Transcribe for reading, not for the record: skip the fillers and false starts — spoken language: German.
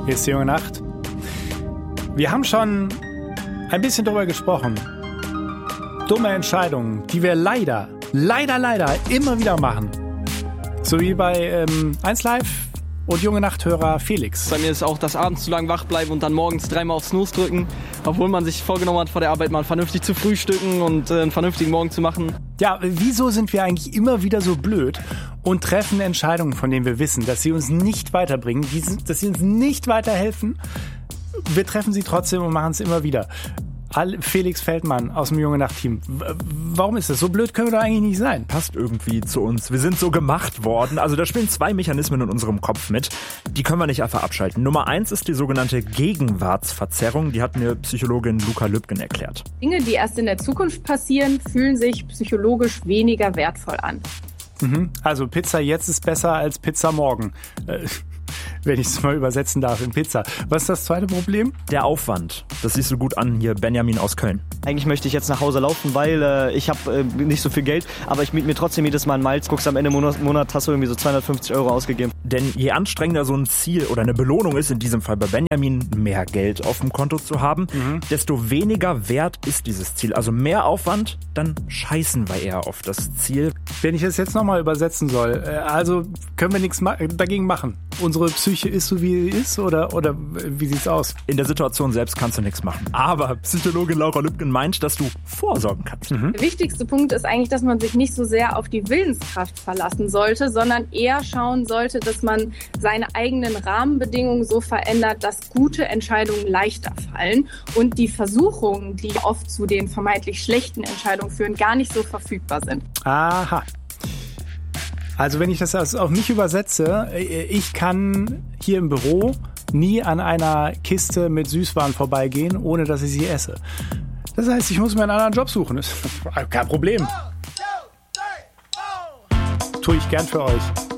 Hier ist die junge Nacht. Wir haben schon ein bisschen drüber gesprochen. Dumme Entscheidungen, die wir leider immer wieder machen. So wie bei 1Live und junge Nachthörer Felix. Bei mir ist auch das abends zu lang wach bleiben und dann morgens 3-mal auf Snooze drücken, obwohl man sich vorgenommen hat, vor der Arbeit mal vernünftig zu frühstücken und einen vernünftigen Morgen zu machen. Ja, wieso sind wir eigentlich immer wieder so blöd und treffen Entscheidungen, von denen wir wissen, dass sie uns nicht weiterbringen, dass sie uns nicht weiterhelfen? Wir treffen sie trotzdem und machen es immer wieder. Felix Feldmann aus dem Junge-Nacht-Team. Warum ist das? So blöd können wir doch eigentlich nicht sein. Passt irgendwie zu uns. Wir sind so gemacht worden. Also da spielen 2 Mechanismen in unserem Kopf mit. Die können wir nicht einfach abschalten. Nummer 1 ist die sogenannte Gegenwartsverzerrung. Die hat mir Psychologin Luca Lübgen erklärt. Dinge, die erst in der Zukunft passieren, fühlen sich psychologisch weniger wertvoll an. Also Pizza jetzt ist besser als Pizza morgen. Wenn ich es mal übersetzen darf in Pizza. Was ist das zweite Problem? Der Aufwand. Das siehst du gut an, hier Benjamin aus Köln. Eigentlich möchte ich jetzt nach Hause laufen, weil ich habe nicht so viel Geld, aber ich miete mir trotzdem jedes Mal einen Malz. Guckst am Ende im Monat, hast du irgendwie so 250 € ausgegeben. Denn je anstrengender so ein Ziel oder eine Belohnung ist, in diesem Fall bei Benjamin, mehr Geld auf dem Konto zu haben, desto weniger wert ist dieses Ziel. Also mehr Aufwand, dann scheißen wir eher auf das Ziel. Wenn ich es jetzt nochmal übersetzen soll, also können wir nichts dagegen machen. Unsere Psyche ist so, wie sie ist, oder wie sieht's aus? In der Situation selbst kannst du nichts machen. Aber Psychologin Laura Lübgen meint, dass du vorsorgen kannst. Der wichtigste Punkt ist eigentlich, dass man sich nicht so sehr auf die Willenskraft verlassen sollte, sondern eher schauen sollte, dass man seine eigenen Rahmenbedingungen so verändert, dass gute Entscheidungen leichter fallen und die Versuchungen, die oft zu den vermeintlich schlechten Entscheidungen führen, gar nicht so verfügbar sind. Aha. Also wenn ich das auf mich übersetze, ich kann hier im Büro nie an einer Kiste mit Süßwaren vorbeigehen, ohne dass ich sie esse. Das heißt, ich muss mir einen anderen Job suchen. Das ist kein Problem. Tue ich gern für euch.